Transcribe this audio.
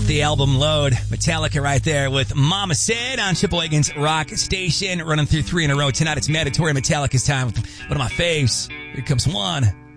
the album Load. Metallica right there with Mama Said on Chippewagon's Rock Station. Running through 3 in a row tonight. It's mandatory Metallica's time with one of my faves. Here comes one.